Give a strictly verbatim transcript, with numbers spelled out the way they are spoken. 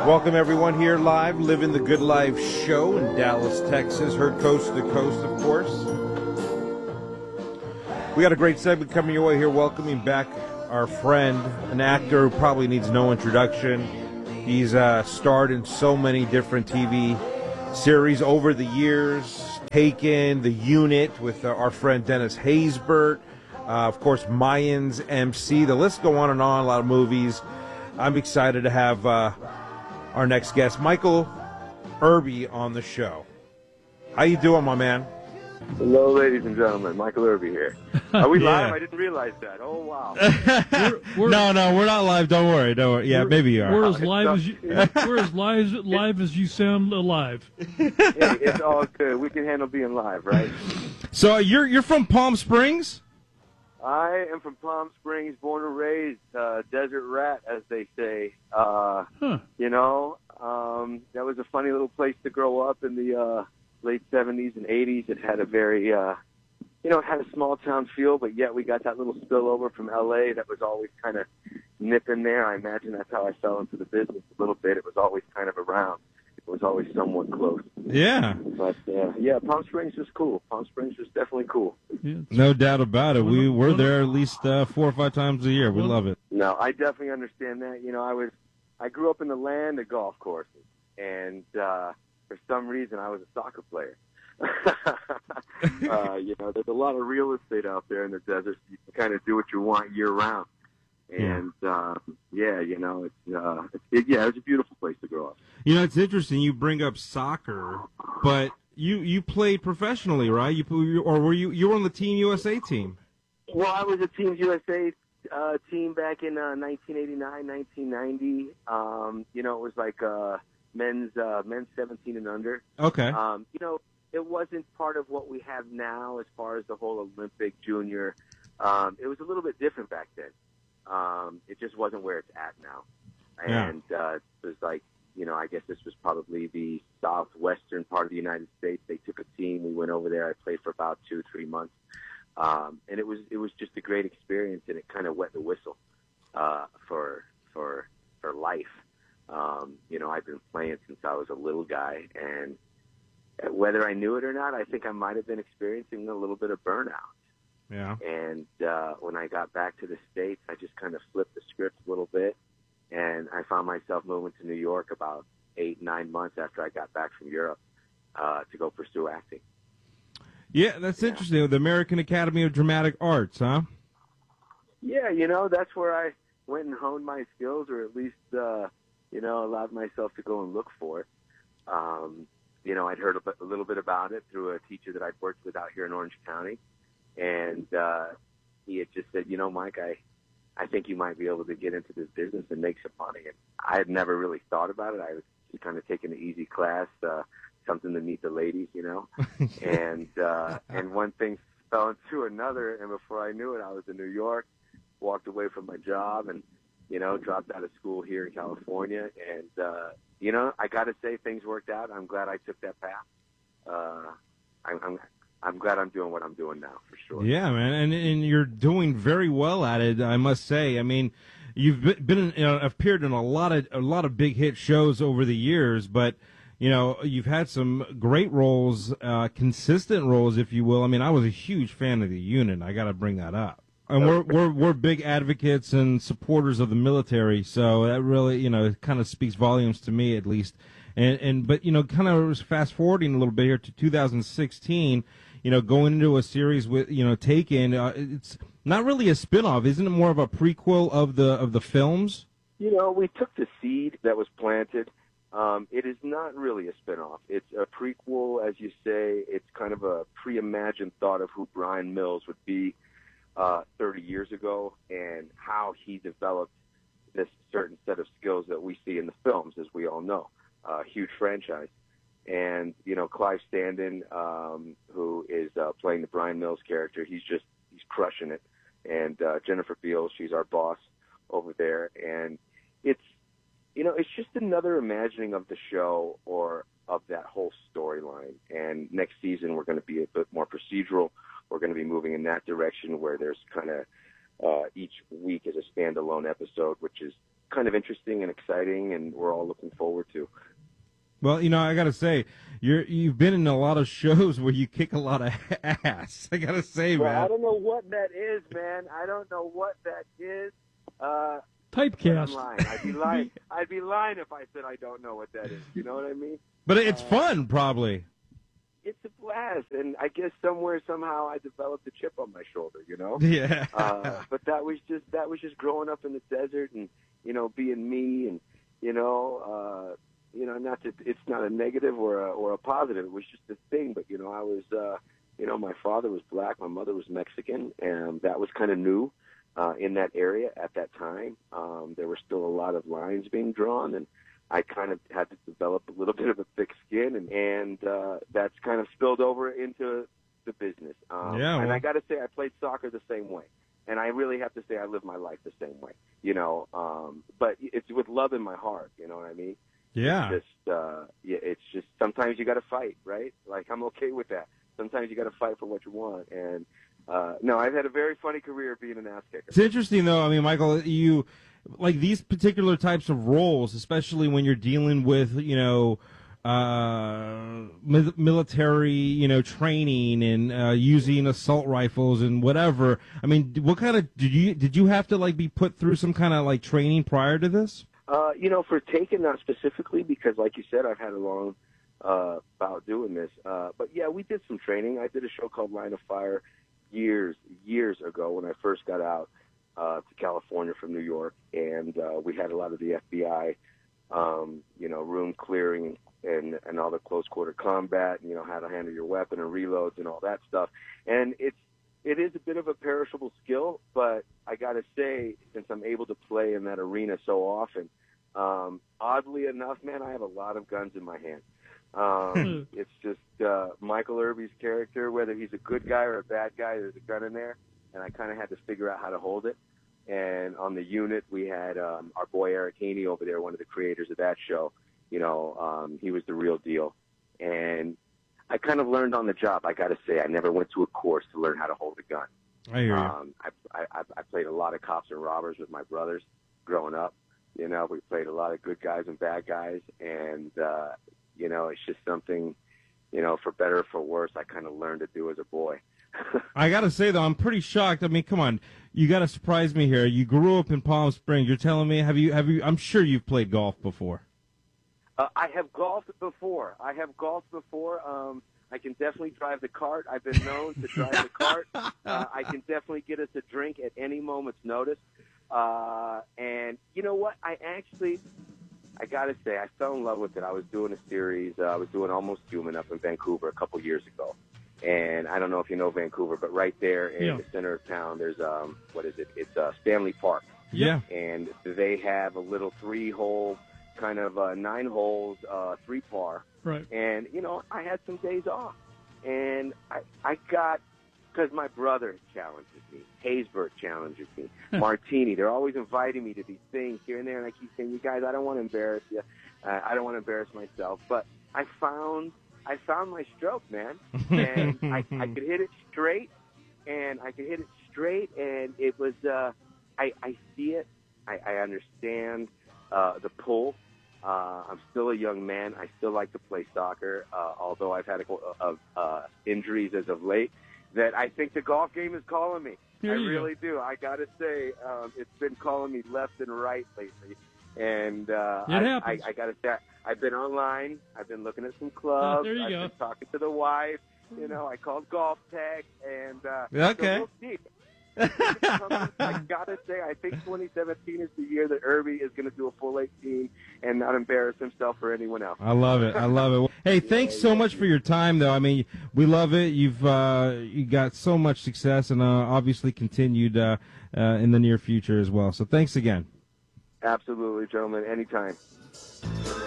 Welcome everyone here live, Living the Good Life show in Dallas, Texas, heard coast to coast, of course. We got a great segment coming your way here, welcoming back our friend, an actor who probably needs no introduction. He's uh, starred in so many different T V series over the years. Taken, The Unit with uh, our friend Dennis Haysbert. Uh, of course, Mayans M C. The list go on and on, a lot of movies. I'm excited to have uh, our next guest, Michael Irby, on the show. How you doing, my man? Hello, ladies and gentlemen. Michael Irby here. Are we Yeah. live? I didn't realize that. Oh, wow. We're, we're, no, no, we're not live. Don't worry. Don't worry. Yeah, maybe you are. We're as live as you. We're as live, live as you sound alive. Hey, it's all good. We can handle being live, right? So you're you're from Palm Springs? I am from Palm Springs, born and raised, uh, desert rat, as they say. Uh, Huh. You know, um, that was a funny little place to grow up in the uh, late seventies and eighties. It had a very, uh, you know, it had a small town feel, but yet we got that little spillover from L A that was always kind of nipping there. I imagine that's how I fell into the business a little bit. It was always kind of around. It was always somewhat close. Yeah. But, uh, yeah, Palm Springs was cool. Palm Springs was definitely cool. Yeah, No doubt about it. We Well, we're well, there at least uh, four or five times a year. We well, love it. No, I definitely understand that. You know, I was, I grew up in the land of golf courses, and uh, for some reason I was a soccer player. uh, you know, there's a lot of real estate out there in the desert. So you can kind of do what you want year round. And uh, yeah, you know, it's, uh, it's it, yeah, it's a beautiful place to grow up. You know, it's interesting. You bring up soccer, but you you played professionally, right? You or were you you were on the Team U S A team? Well, I was a Team U S A uh, team back in uh, nineteen eighty-nine, nineteen ninety. Um, you know, it was like uh, men's uh, men's seventeen and under. Okay. Um, you know, it wasn't part of what we have now as far as the whole Olympic junior. Um, it was a little bit different back then. Um, it just wasn't where it's at now. Yeah. And uh, it was like, you know, I guess this was probably the southwestern part of the United States. They took a team. We went over there. I played for about two, three months. Um, and it was it was just a great experience, and it kind of wet the whistle uh, for for for life. Um, you know, I've been playing since I was a little guy, and whether I knew it or not, I think I might have been experiencing a little bit of burnout. Yeah. And uh, when I got back to the States, I just kind of flipped the script a little bit, and I found myself moving to New York about eight, nine months after I got back from Europe uh, to go pursue acting. Yeah, that's Yeah. interesting. The American Academy of Dramatic Arts, huh? Yeah, you know, that's where I went and honed my skills, or at least, uh, you know, allowed myself to go and look for it. Um, you know, I'd heard a, bit, a little bit about it through a teacher that I'd worked with out here in Orange County. And uh, he had just said, you know, Mike, I, I think you might be able to get into this business and make some money. And I had never really thought about it. I was just kind of taking an easy class, uh, something to meet the ladies, you know. and uh, and one thing fell into another, and before I knew it, I was in New York, walked away from my job, and, you know, dropped out of school here in California. And, uh, you know, I got to say things worked out. I'm glad I took that path. Uh, I'm, I'm I'm glad I'm doing what I'm doing now, for sure. Yeah, man, and and you're doing very well at it, I must say. I mean, you've been in, uh, appeared in a lot of a lot of big hit shows over the years, but you know you've had some great roles, uh, consistent roles, if you will. I mean, I was a huge fan of The Unit. I got to bring that up, and we're we're we're big advocates and supporters of the military, so that really you know kind of speaks volumes to me, at least. And and but you know, kind of fast forwarding a little bit here to two thousand sixteen. You know, going into a series with, you know, Taken, uh, it's not really a spin-off. Isn't it more of a prequel of the of the films? You know, we took the seed that was planted. Um, it is not really a spin-off. It's a prequel, as you say. It's kind of a pre-imagined thought of who Brian Mills would be uh, thirty years ago and how he developed this certain set of skills that we see in the films, as we all know. Uh, huge franchise. And, you know, Clive Standen, um, who is uh, playing the Brian Mills character, he's just, he's crushing it. And uh, Jennifer Beals, she's our boss over there. And it's, you know, it's just another imagining of the show or of that whole storyline. And next season, we're going to be a bit more procedural. We're going to be moving in that direction where there's kind of uh, each week is a standalone episode, which is kind of interesting and exciting, and we're all looking forward to. Well, you know, I got to say, you're, you've been in a lot of shows where you kick a lot of ass. I got to say, well, man. I don't know what that is, man. I don't know what that is. Uh, Typecast. I'm lying. I'd be lying. I'd be lying if I said I don't know what that is. You know what I mean? But it's uh, fun, probably. It's a blast, and I guess somewhere, somehow, I developed a chip on my shoulder. You know? Yeah. uh, but that was just that was just growing up in the desert, and you know, being me, and you know. Uh, You know, not that it's not a negative or a, or a positive. It was just a thing. But you know, I was, uh, you know, my father was black, my mother was Mexican, and that was kind of new uh, in that area at that time. Um, there were still a lot of lines being drawn, and I kind of had to develop a little bit of a thick skin, and and uh, that's kind of spilled over into the business. Um, yeah. Well. And I got to say, I played soccer the same way. And I really have to say, I live my life the same way. You know, um, but it's with love in my heart. You know what I mean? Yeah. It's just, uh, yeah, it's just sometimes you got to fight, right? Like, I'm okay with that. Sometimes you got to fight for what you want. And, uh, no, I've had a very funny career being an ass kicker. It's interesting, though. I mean, Michael, you, like these particular types of roles, especially when you're dealing with, you know, uh, military, you know, training and uh, using assault rifles and whatever. I mean, what kind of, did you, did you have to, like, be put through some kind of, like, training prior to this? Uh, you know, for Taken, not specifically, because like you said, I've had a long uh, bout doing this. Uh, but yeah, we did some training. I did a show called Line of Fire years, years ago when I first got out uh, to California from New York, and uh, we had a lot of the F B I, um, you know, room clearing and and all the close quarter combat, and you know how to handle your weapon and reloads and all that stuff. And it's It is a bit of a perishable skill, but I got to say, since I'm able to play in that arena so often, um, oddly enough, man, I have a lot of guns in my hand. Um, it's just uh, Michael Irby's character, whether he's a good guy or a bad guy, there's a gun in there, and I kind of had to figure out how to hold it. And on the unit, we had um, our boy Eric Haney over there, one of the creators of that show. You know, um, he was the real deal. And I kind of learned on the job. I got to say, I never went to a course to learn how to hold a gun. I hear you. Um, I, I, I played a lot of cops and robbers with my brothers growing up. You know, we played a lot of good guys and bad guys, and uh, you know, it's just something, you know, for better or for worse, I kind of learned to do as a boy. I got to say, though, I'm pretty shocked. I mean, come on, you got to surprise me here. You grew up in Palm Springs. You're telling me, have you? Have you? I'm sure you've played golf before. Uh, I have golfed before. I have golfed before. Um, I can definitely drive the cart. I've been known to drive the cart. Uh, I can definitely get us a drink at any moment's notice. Uh, and you know what? I actually, I got to say, I fell in love with it. I was doing a series. Uh, I was doing Almost Human up in Vancouver a couple years ago. And I don't know if you know Vancouver, but right there in yeah. the center of town, there's, um, what is it? It's uh, Stanley Park. Yeah. And they have a little three-hole, kind of uh, nine holes, uh, three par. Right. And, you know, I had some days off. And I, I got, because my brother challenges me, Haysbert challenges me, Martini. They're always inviting me to these things here and there. And I keep saying, you guys, I don't want to embarrass you. Uh, I don't want to embarrass myself. But I found, I found my stroke, man. And I, I could hit it straight. And I could hit it straight. And it was, uh, I, I see it. I, I understand uh, the pull. Uh, I'm still a young man. I still like to play soccer, uh, although I've had a, a, uh, injuries as of late. That I think the golf game is calling me. There I you really do. I got to say, um, it's been calling me left and right lately. And uh, It I, happens. I, I got to say, I've been online. I've been looking at some clubs. there you I've go. been talking to the wife. You know, I called Golf Tech, and uh, Okay. so we'll see. I gotta say, I think twenty seventeen is the year that Irby is going to do a full eighteen and not embarrass himself or anyone else. I love it. I love it. Hey, thanks so much for your time, though. I mean, we love it. You've uh, you got so much success, and uh, obviously continued uh, uh, in the near future as well. So thanks again. Absolutely, gentlemen. Anytime.